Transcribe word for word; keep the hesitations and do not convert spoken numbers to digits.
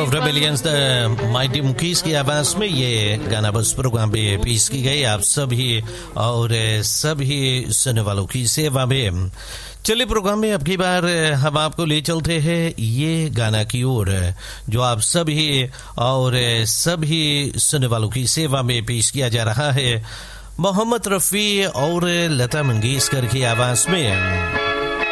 Of rebellions the mighty मुकीस की आवाज में ये गाना बस प्रोग्राम में पेश की गई आप सभी और सभी सुनने वालों की सेवा में। चलिए प्रोग्राम में अब की बार हम आपको ले चलते हैं ये गाना की ओर जो आप सभी और सभी सुनने वालों की सेवा में पेश किया जा रहा है मोहम्मद रफ़ी और लता मंगेशकर की आवाज में।